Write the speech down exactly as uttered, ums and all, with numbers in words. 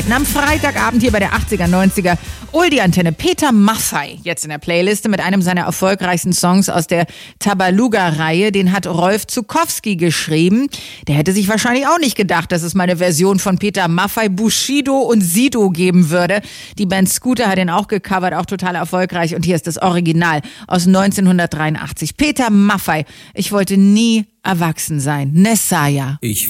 Am Freitagabend hier bei der achtziger, neunziger Oldie-Antenne. Peter Maffay jetzt in der Playliste mit einem seiner erfolgreichsten Songs aus der Tabaluga-Reihe. Den hat Rolf Zuckowski geschrieben. Der hätte sich wahrscheinlich auch nicht gedacht, dass es mal eine Version von Peter Maffay, Bushido und Sido geben würde. Die Band Scooter hat ihn auch gecovert, auch total erfolgreich. Und hier ist das Original aus neunzehnhundertdreiundachtzig. Peter Maffay. Ich wollte nie erwachsen sein. Nessaya. Ich